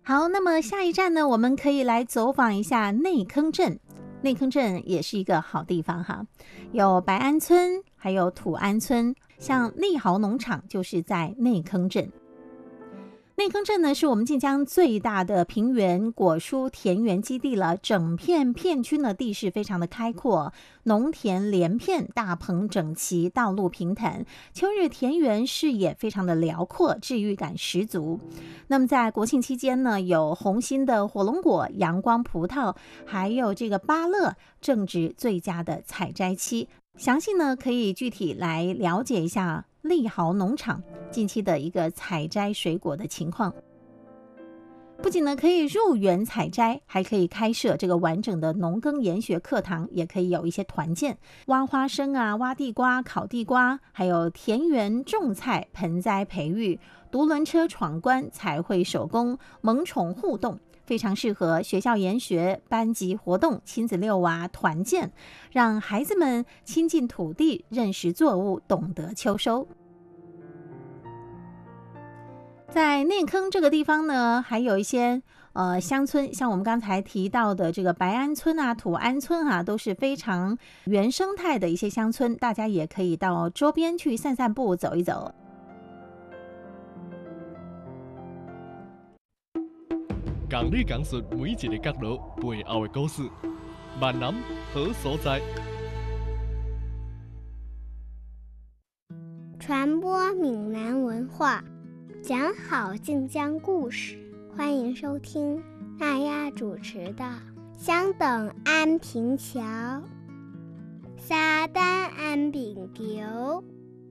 好，那么下一站呢，我们可以来走访一下内坑镇。内坑镇也是一个好地方哈，有白安村，还有土安村，像利豪农场就是在内坑镇。内坑镇呢，是我们晋江最大的平原果蔬田园基地了，整片片区呢地势非常的开阔，农田连片，大棚整齐，道路平坦，秋日田园视野非常的辽阔，治愈感十足。那么在国庆期间呢，有红心的火龙果、阳光葡萄，还有这个芭乐，正值最佳的采摘期。详细呢，可以具体来了解一下利豪农场近期的一个采摘水果的情况。不仅呢可以入园采摘，还可以开设这个完整的农耕研学课堂，也可以有一些团建，挖花生啊、挖地瓜、烤地瓜，还有田园种菜、盆栽培育、独轮车闯关、彩绘手工、萌宠互动，非常适合学校研学、班级活动、亲子遛娃、团建，让孩子们亲近土地，认识作物，懂得秋收。在内坑这个地方呢，还有一些乡村，像我们刚才提到的这个白安村啊、土安村啊，都是非常原生态的一些乡村，大家也可以到周边去散散步、走一走。 共你讲述每一个角落背后的故事，闽南好所在。 传播闽南文化，讲好晋江故事，欢迎收听娜丫主持的相等安平桥、沙丹安平桥。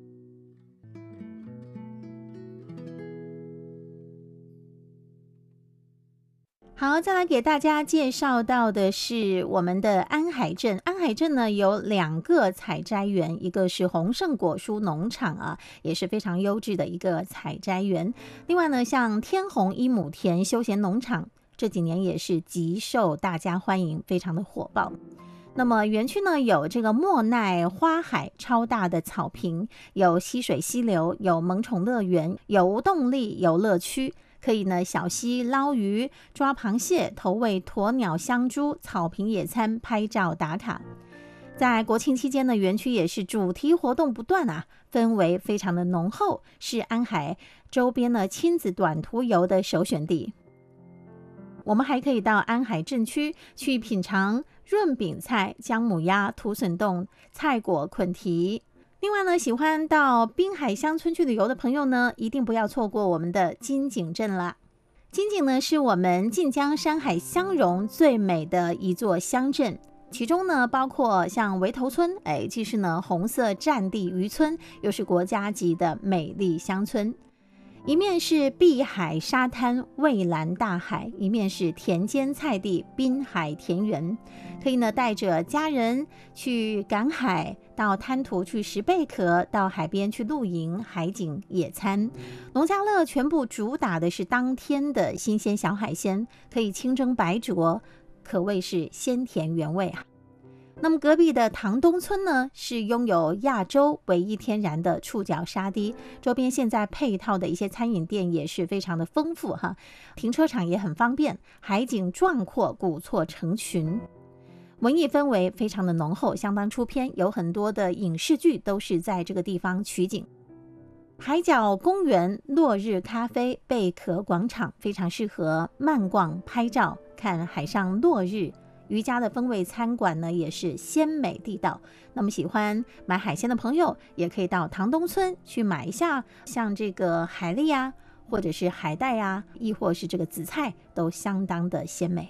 好，再来给大家介绍到的是我们的安海镇。安海镇呢有2个采摘园，一个是宏盛果蔬农场啊，也是非常优质的一个采摘园。另外呢，像天虹一亩田休闲农场，这几年也是极受大家欢迎，非常的火爆。那么园区呢有这个莫奈花海超大的草坪，有溪水溪流，有萌宠乐园，有无动力游乐区，可以呢小溪捞鱼、抓螃蟹、投喂鸵鸟、香猪，草坪野餐、拍照打卡。在国庆期间呢，园区也是主题活动不断啊，氛围非常的浓厚，是安海周边呢亲子短途游的首选地。我们还可以到安海镇区去品尝润饼菜、姜母鸭、土笋冻、菜果捆蹄。另外呢，喜欢到滨海乡村去旅游的朋友呢，一定不要错过我们的金井镇啦。金井呢是我们晋江山海相融最美的一座乡镇，其中呢包括像围头村，既是呢红色占地渔村，又是国家级的美丽乡村。一面是碧海沙滩蔚蓝大海，一面是田间菜地滨海田园，可以呢带着家人去赶海，到滩涂去拾贝壳，到海边去露营、海景野餐。农家乐全部主打的是当天的新鲜小海鲜，可以清蒸白灼，可谓是鲜甜原味啊。那么隔壁的塘东村呢，是拥有亚洲唯一天然的触角沙堤，周边现在配套的一些餐饮店也是非常的丰富哈，停车场也很方便，海景壮阔，古厝成群，文艺氛围非常的浓厚，相当出片，有很多的影视剧都是在这个地方取景。海角公园、落日咖啡、贝壳广场非常适合慢逛拍照，看海上落日。渔家的风味餐馆呢也是鲜美地道，那么喜欢买海鲜的朋友也可以到塘东村去买一下，像这个海蛎啊，或者是海带啊，亦或是这个紫菜，都相当的鲜美。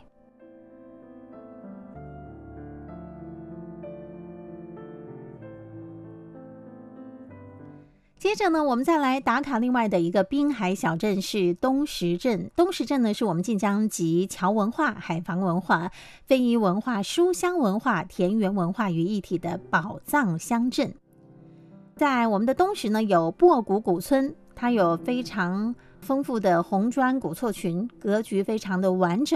接着呢，我们再来打卡另外的一个滨海小镇是东石镇。东石镇呢，是我们晋江集侨文化、海防文化、非遗文化、书香文化、田园文化于一体的宝藏乡镇。在我们的东石呢，有薄谷古村，它有非常丰富的红砖古厝群，格局非常的完整。